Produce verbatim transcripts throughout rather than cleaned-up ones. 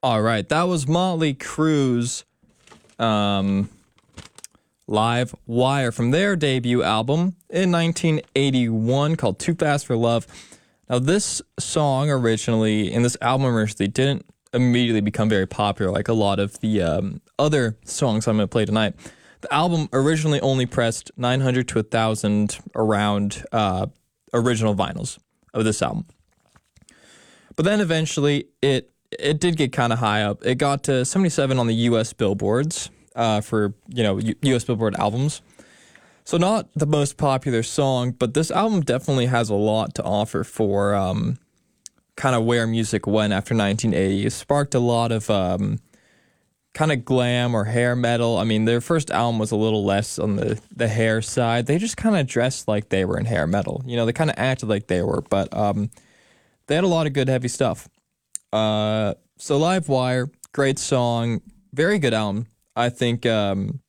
All right, that was Motley Crue's um, Live Wire from their debut album in nineteen eighty-one called Too Fast for Love. Now, this song originally, and this album originally, didn't immediately become very popular like a lot of the um, other songs I'm going to play tonight. The album originally only pressed nine hundred to one thousand around uh, original vinyls of this album. But then eventually it it did get kind of high up. It got to seventy-seven on the U S billboards uh, for, you know, U- U.S. Billboard albums. So not the most popular song, but this album definitely has a lot to offer for um, kind of where music went after nineteen eighty. It sparked a lot of um, kind of glam or hair metal. I mean, their first album was a little less on the, the hair side. They just kind of dressed like they were in hair metal. You know, they kind of acted like they were, but um, they had a lot of good heavy stuff. Uh, so Live Wire, great song, very good album. I think um,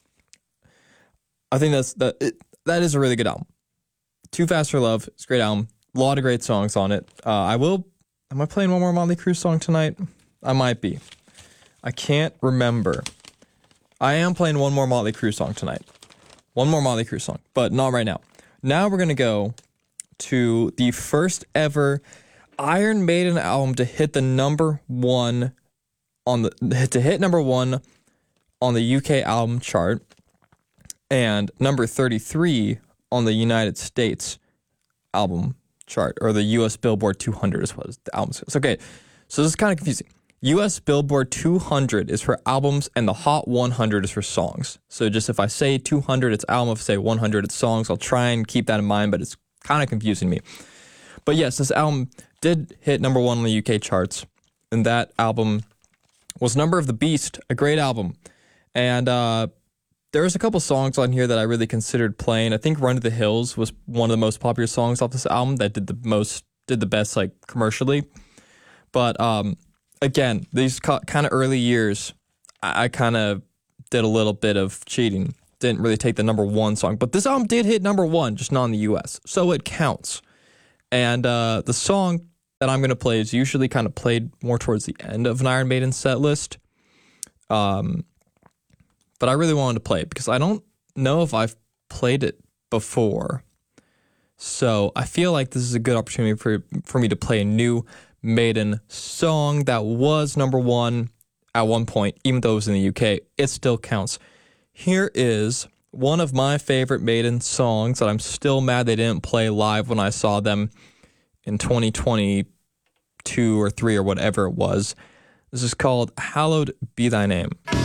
I think that's that. It, that is a really good album. Too Fast for Love, it's a great album. A lot of great songs on it. Uh, I will. Am I playing one more Motley Crue song tonight? I might be. I can't remember. I am playing one more Motley Crue song tonight. One more Motley Crue song, but not right now. Now we're gonna go to the first ever Iron Maiden album to hit the number one on the to hit number one on the U K album chart and number thirty-three on the United States album chart, or the U S Billboard two hundred is what the album says. Okay, so this is kind of confusing. U S Billboard two hundred is for albums and the Hot one hundred is for songs. So just if I say two hundred, it's album. If I say one hundred, it's songs. I'll try and keep that in mind, but it's kind of confusing me. But yes, this album did hit number one on the U K charts, and that album was Number of the Beast, a great album. And uh, there's a couple songs on here that I really considered playing. I think Run to the Hills was one of the most popular songs off this album that did the most, did the best like commercially. But um, again, these ca- kind of early years, I, I kind of did a little bit of cheating. Didn't really take the number one song, but this album did hit number one, just not in the U S, so it counts. And uh, the song that I'm going to play is usually kind of played more towards the end of an Iron Maiden set list. Um, but I really wanted to play it because I don't know if I've played it before. So I feel like this is a good opportunity for, for me to play a new Maiden song that was number one at one point, even though it was in the U K. It still counts. Here is one of my favorite Maiden songs that I'm still mad they didn't play live when I saw them in twenty twenty-two or three or whatever it was. This is called Hallowed Be Thy Name.